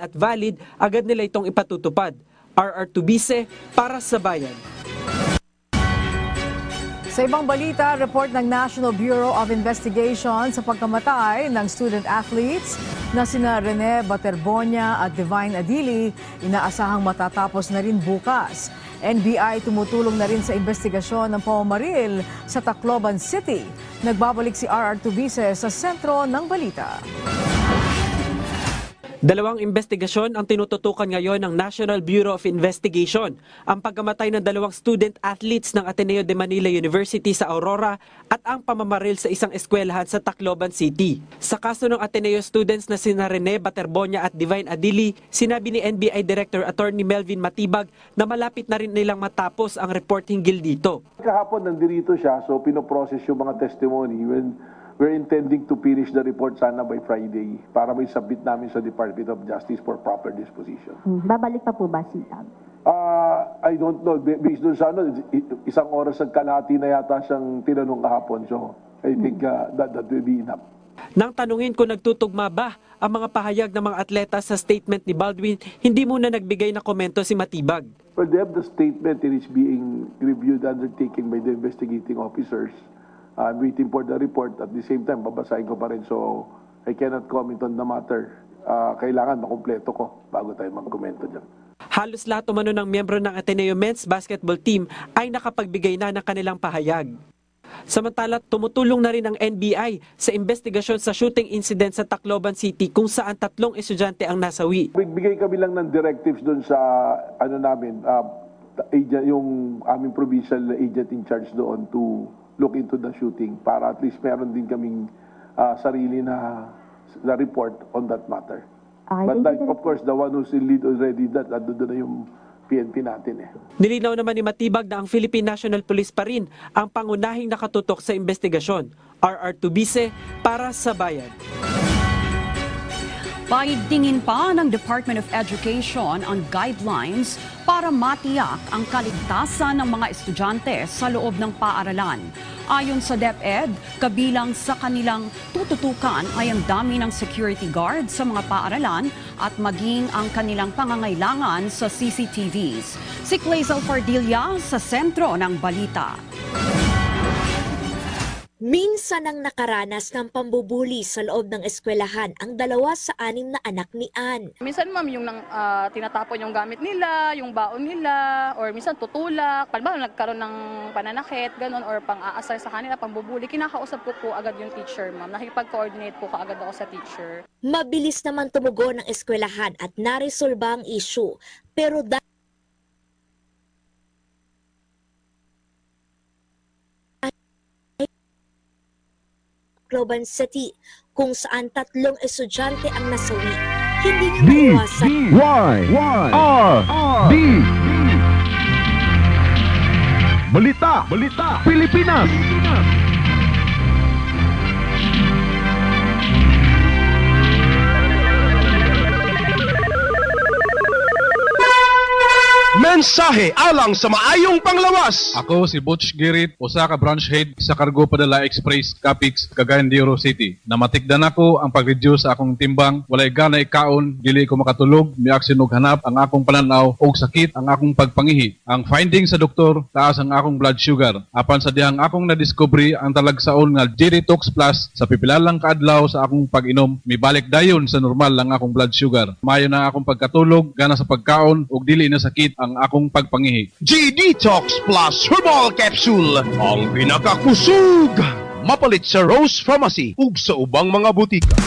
at valid, agad nila itong ipatutupad. RR Tubise para sa Bayan. Sa ibang balita, report ng National Bureau of Investigation sa pagkamatay ng student athletes na sina Rene Baterbonia at Divine Adili, inaasahang matatapos na rin bukas. NBI tumutulong na rin sa investigasyon ng pamamaril sa Tacloban City. Nagbabalik si RR Tubise sa sentro ng balita. Dalawang investigasyon ang tinututukan ngayon ng National Bureau of Investigation. Ang pagkamatay ng dalawang student athletes ng Ateneo de Manila University sa Aurora at ang pamamaril sa isang eskwelahan sa Tacloban City. Sa kaso ng Ateneo students na sina Rene Baterbonia at Divine Adili, sinabi ni NBI Director Attorney Melvin Matibag na malapit na rin nilang matapos ang report hinggil dito. Kahapon nandito siya, so pinoprocess yung mga testimony. We're intending to finish the report sana by Friday para may submit namin sa Department of Justice for proper disposition. Babalik pa po ba si Tab? I don't know. Based doon sa isang oras at kalahati na yata siyang tinanong kahapon. So I think that will be enough. Nang tanungin kung nagtutugma ba ang mga pahayag ng mga atleta sa statement ni Baldwin, hindi muna nagbigay na komento si Matibag. Well, they have the statement. It is being reviewed, undertaken by the investigating officers. I'm waiting for the report. At the same time, babasahin ko pa rin. So, I cannot comment on the matter. Kailangan makumpleto ko bago tayo mag-komento dyan. Halos lahat umano ng miyembro ng Ateneo Men's Basketball Team ay nakapagbigay na ng kanilang pahayag. Samantala, tumutulong na rin ang NBI sa investigasyon sa shooting incident sa Tacloban City kung saan 3 estudyante ang nasawi. Bigay kami lang ng directives doon sa yung aming provincial agent in charge doon to look into the shooting para at least meron din kaming sarili na report on that matter. But of course, the one who's in lead already, doon na yung PNP natin. Nilinaw naman ni Matibag na ang Philippine National Police pa rin ang pangunahing nakatutok sa investigasyon. RR Tubise para sa Bayan. Paigtingin pa ng Department of Education ang guidelines para matiyak ang kaligtasan ng mga estudyante sa loob ng paaralan. Ayon sa DepEd, kabilang sa kanilang tututukan ay ang dami ng security guard sa mga paaralan at maging ang kanilang pangangailangan sa CCTVs. Si Clazel Fardilla sa sentro ng balita. Minsan ang nakaranas ng pambubuli sa loob ng eskwelahan ang 2 sa 6 na anak ni Ann. Minsan ma'am, yung tinatapon yung gamit nila, yung baon nila, or minsan tutulak. Palibhasa nagkaroon ng pananakit, ganun, or pang-aasar sa kanila, pambubuli. Kinakausap ko po agad yung teacher ma'am. Nakipag-coordinate po kaagad ako sa teacher. Mabilis naman tumugon ng eskwelahan at naresolba ang issue. Pero Tacloban City, kung saan 3 estudyante ang nasawi. Hindi niya maiwasan. D-Y-R-D Balita Pilipinas. Mensahe alang sa maayong panglawas. Ako si Butch Girit, usa ka branch head sa Cargo Padala Express, Capix, Cagayan de Oro City. Namatikdan ako ang pag-reduce sa akong timbang, walay ganay kaon, dili ko makatulog, miaksin og hanap ang akong pananaw og sakit ang akong pagpangihi. Ang finding sa doktor, taas ang akong blood sugar. Apan sa dihang akong nadiscovery ang talagsaon nga G-Detox Plus sa pipilalang kaadlaw sa akong pag-inom, mibalik dayon sa normal ang akong blood sugar. Mayo na akong pagkatulog, gana sa pagkaon ug dili na sakit ang akong pagpangihi. G-Detox Plus Herbal Capsule, ang pinakakusog. Mapalit sa Rose Pharmacy ug sa ubang mga butika.